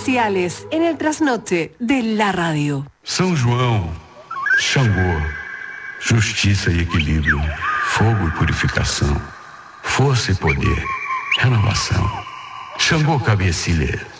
especiales en el trasnoche de la radio. São João, Xangô, justiça e equilíbrio, fogo e purificação, força e poder, renovação. Xangô Cabecilha.